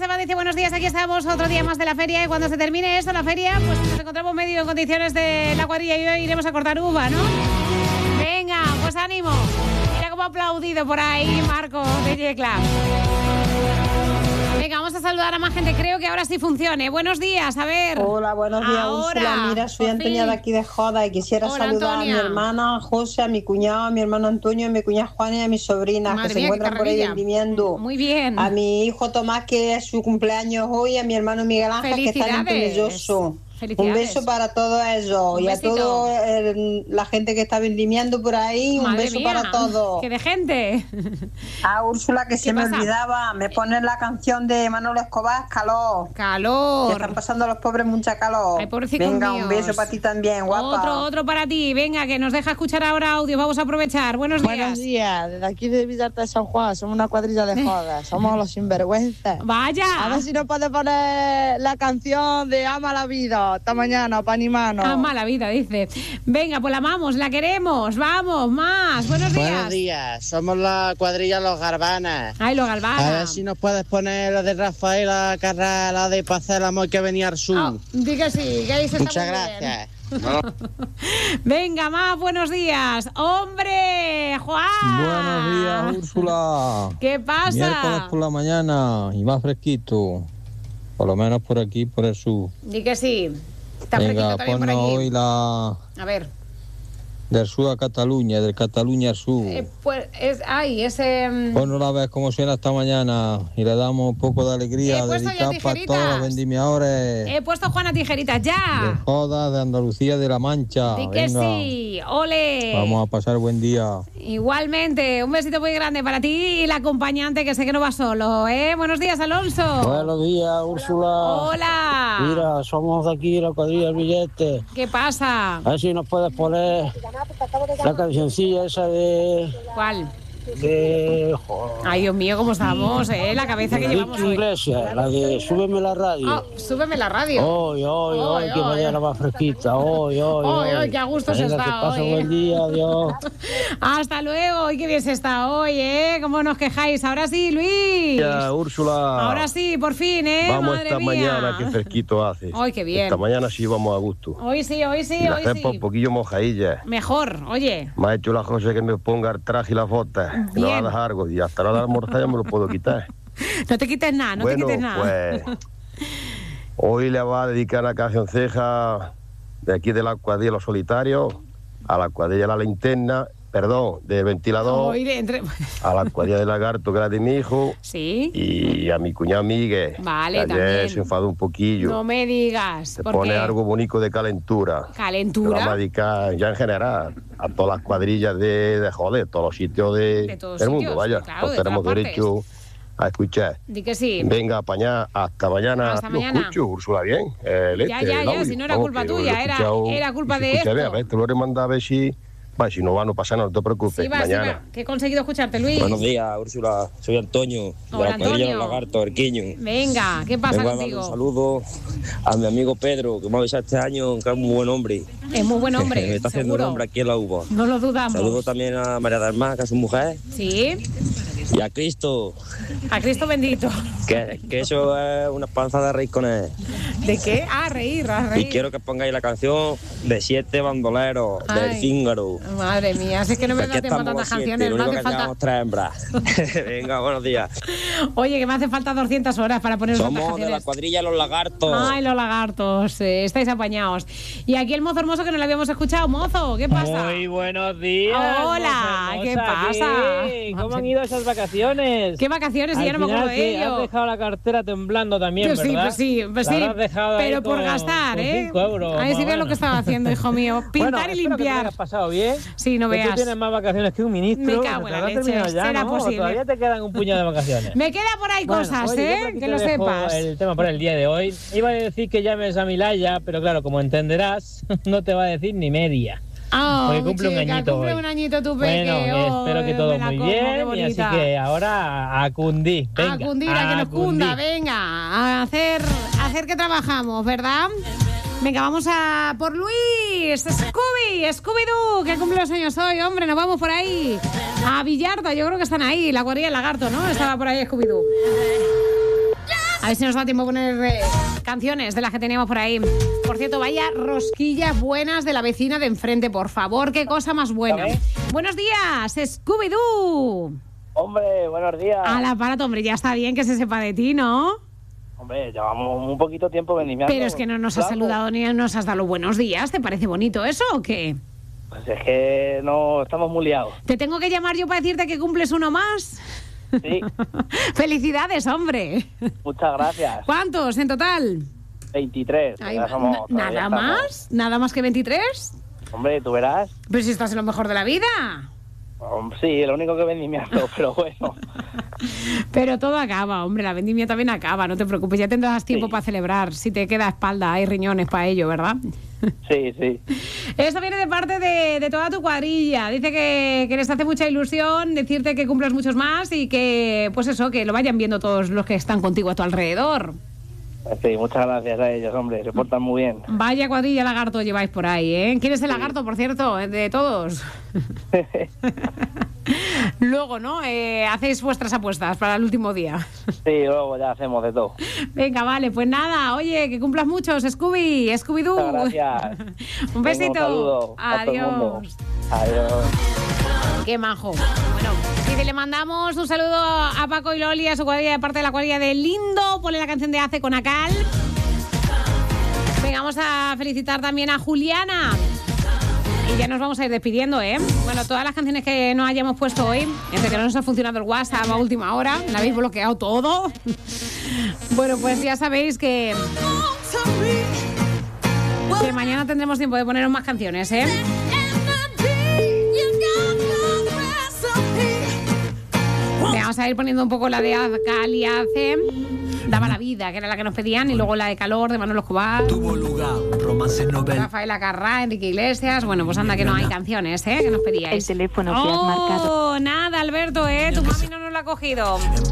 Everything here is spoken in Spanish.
Esteban dice buenos días, aquí estamos, otro día más de la feria y cuando se termine esto, la feria, pues nos encontramos medio en condiciones de la cuadrilla y hoy iremos a cortar uva, ¿no? Venga, pues ánimo. Mira cómo ha aplaudido por ahí Marco de Yecla. Venga, vamos a saludar a más gente, creo que ahora sí funcione. Buenos días, a ver. Hola, buenos días, ahora, Úrsula. Mira, soy Antonia de aquí de Joda y quisiera saludar a mi hermana José, a mi cuñado, a mi hermano Antonio, a mi cuñada Juana y a mis sobrinas que se encuentran por ahí vendimiendo. Muy bien. A mi hijo Tomás, que es su cumpleaños hoy, a mi hermano Miguel Ángel, que está en Penilloso. Un beso para todos ellos y a toda la gente que está vendimiendo por ahí. Un beso para todos. ¡Qué de gente! A Úrsula, que se me olvidaba, me ponen la canción de Manolo Escobar, Calor. Calor. Que están pasando los pobres mucha calor. Ay, pobrecitos Venga, míos. un beso para ti también, guapa. Otro para ti. Venga, que nos deja escuchar ahora audio. Vamos a aprovechar. Buenos días. Buenos días. Desde aquí de Villarta de San Juan. Somos una cuadrilla de jodas. Somos los sinvergüenzas. Vaya. A ver si nos puede poner la canción de Ama la vida. Hasta mañana, pan y mano. Ama la vida, dice. Venga, pues la amamos, la queremos. Vamos, más. Buenos días. Buenos días. Somos la cuadrilla Los Galvanas. Ay, Los Galvanas. A ver si nos puedes poner la de Rafaela Carrá, la de Paz del Amor que venía al sur. Oh, di que sí, que dice. Muchas gracias. No. Venga, más buenos días. ¡Hombre! ¡Juan! Buenos días, Úrsula. ¿Qué pasa? Miércoles por la mañana y más fresquito. Por lo menos por aquí, por el sur. Di que sí. Está venga, fresquito también por ponnos aquí. hoy la... A ver. Del sur a Cataluña, del Cataluña al sur. Pues Ponnos la vez cómo suena esta mañana y le damos un poco de alegría dedicada para todos los vendimiadores. He puesto Juana Tijeritas, ya. De Joda, de Andalucía, de La Mancha. Di que venga, sí. ¡Ole! vamos a pasar buen día. Igualmente, un besito muy grande para ti y la acompañante, que sé que no va solo, ¿eh? Buenos días, Alonso. Buenos días, Úrsula. Hola. Mira, somos de aquí, la cuadrilla del billete. ¿Qué pasa? A ver si nos puedes poner la cancioncilla esa de... ¿Cuál? Joder. Ay, Dios mío, cómo estamos, la cabeza que llevamos hoy. Iglesias, la de Súbeme la radio. Oh, súbeme la radio. Hoy, qué mañana más fresquita. Hoy, qué a gusto se venga, está que pase hoy. buen día, adiós. Hasta luego, y qué bien se está hoy, ¿Cómo nos quejáis? Ahora sí, Luis. Ya, Úrsula. Ahora sí, por fin, Vamos Madre esta mía. mañana, qué fresquito hace. Ay, qué bien. Esta mañana sí vamos a gusto. Hoy sí, Y la hoy cepa sí. un poquillo mojadilla. Mejor, oye. Me ha hecho la José que me ponga el traje y las botas. Que no va a dejar algo. Y hasta la almorzar ya me lo puedo quitar. No te quites nada, no bueno, te quites nada. Pues hoy le va a dedicar la canción ceja de aquí de la cuadrilla Los Solitarios, a la cuadrilla La Linterna, perdón, de Ventilador, a la cuadrilla de Lagarto, que era de mi hijo, sí, y a mi cuñado Miguel, vale, que ayer también. se enfadó un poquillo. No me digas. Se ¿por pone qué? algo bonito de calentura. Que ¿Calentura? vamos a dedicar ya en general a todas las cuadrillas de joder, todos los sitios De todos del sitios, mundo, vaya. sí, claro, Pues de tenemos todas derecho a escuchar. Di que sí. Venga, apañar hasta mañana. Hasta Lo mañana. escucho, Úrsula, bien. Ya, si no era culpa tuya, era culpa de esto. A ver, te lo he mandado a ver si... Vale, si no va, no pasa nada, no te preocupes. Sí va, mañana. que he conseguido escucharte, Luis. Buenos días, Úrsula. Soy Antonio, de Hola, la cuadrilla Antonio. Los Lagartos, Erquiño. Venga, ¿qué pasa Vengo a darle contigo? un saludo a mi amigo Pedro, que me ha avisado este año, que es muy buen hombre. Es muy buen hombre, Me está haciendo seguro. nombre aquí en la uva. No lo dudamos. Saludo también a María del Mar, que es su mujer, Sí, y a Cristo, a Cristo bendito. que eso es una panza de reír con él. ¿De qué? A reír. Y quiero que pongáis la canción de 7 bandoleros, Ay. del Cíngaro. Madre mía, si es que no me Aquí da tiempo a estamos tantas los 7, canciones, lo me único hace que falta... llevamos 3 hembras. Venga, buenos días. Oye, que me hace falta 200 horas para poner tantas Somos de la canciones. cuadrilla Los Lagartos. Ay, los lagartos, estáis apañados. Y aquí el mozo hermoso que no lo habíamos escuchado. Mozo, ¿qué pasa? Muy buenos días. Hola, moza ¿qué hermosa, pasa? ¿qué? ¿Cómo han ido esas vacaciones? ¿Qué vacaciones? Si Al ya no me final, acuerdo de ¿qué? ello. Has dejado la cartera temblando también, Pues sí, ¿verdad? pues sí, pues La sí, habrás dejado ahí pero por con- gastar, con ¿eh? 5 euros, Ahí sí más o ves lo que menos. estaba haciendo, hijo mío. Pintar Bueno, y espero que te limpiar. hayas pasado bien. Sí, no Que veas. tú tienes más vacaciones que un ministro. Me cago en ¿Te la habrás leche, terminado ya, será ¿no? posible. ¿O todavía te quedan un puñado de vacaciones? Me queda por ahí Bueno, cosas, oye, yo por aquí que te lo dejo sepas. el tema por el día de hoy. Iba a decir que llames a Milaya, pero claro, como entenderás, no te va a decir ni media. Ah, Porque cumple un chica, añito cumple hoy. un añito tu peque. Bueno, espero que todo me la muy como, qué bien y así bonita. que ahora a cundir. Venga, A cundir, a que nos cunda, venga, a hacer que trabajamos, ¿verdad? Venga, vamos a por Luis, Scooby-Doo, que cumple los años hoy, hombre, nos vamos por ahí. A Villarda, yo creo que están ahí, la cuadrilla del lagarto, ¿no? Estaba por ahí Scooby-Doo. A ver si nos da tiempo a poner canciones de las que teníamos por ahí. Por cierto, vaya rosquillas buenas de la vecina de enfrente, por favor. Qué cosa más buena. Buenos días, Scooby-Doo. Hombre, buenos días. Al aparato, hombre, ya está bien que se sepa de ti, ¿no? Hombre, llevamos un poquito tiempo vendimiando. Pero es que no nos has saludado ni nos has dado los buenos días. ¿Te parece bonito eso o qué? Pues es que no, estamos muy liados. ¿Te tengo que llamar yo para decirte que cumples uno más? Sí. Felicidades, hombre. Muchas gracias. ¿Cuántos en total? 23. Ay, ¿nada más? ¿Nada más que 23? Hombre, tú verás. Pero si estás en lo mejor de la vida. Sí, lo único que vendimiando, pero bueno. Pero todo acaba, hombre, la vendimia también acaba, no te preocupes, ya tendrás tiempo para celebrar, si te queda espalda, hay riñones para ello, ¿verdad? Sí, sí. Esto viene de parte de toda tu cuadrilla, dice que les hace mucha ilusión decirte que cumplas muchos más y que, pues eso, que lo vayan viendo todos los que están contigo a tu alrededor. Sí, muchas gracias a ellos, hombre, se portan muy bien. Vaya cuadrilla lagarto lleváis por ahí, ¿eh? ¿Quién es el lagarto, por cierto, de todos? Luego, ¿no? Hacéis vuestras apuestas para el último día. Sí, luego ya hacemos de todo. Venga, vale, pues nada, oye, que cumplas muchos, Scooby-Doo. Muchas gracias. Un besito. Un saludo. Adiós. Adiós. Qué majo. Bueno, y le mandamos un saludo a Paco y Loli, a su cuadrilla de parte de la cuadrilla de Lindo. Ponle la canción de Hace con Acal. Venga, vamos a felicitar también a Juliana. Y ya nos vamos a ir despidiendo, ¿eh? Bueno, todas las canciones que nos hayamos puesto hoy, entre que no nos ha funcionado el WhatsApp a última hora, la habéis bloqueado todo. Bueno, pues ya sabéis que mañana tendremos tiempo de poneros más canciones, ¿eh? Vamos a ir poniendo un poco la de Acal y Hace. Daba la vida, que era la que nos pedían, y luego la de Calor, de Manolo Escobar. Tuvo lugar un romance novel. Rafael Acarrá, Enrique Iglesias. Bueno, pues anda que no hay canciones, ¿eh? Que nos pedíais. El teléfono que has marcado. Oh, nada, Alberto, ¿eh? Tu mami no nos la ha cogido.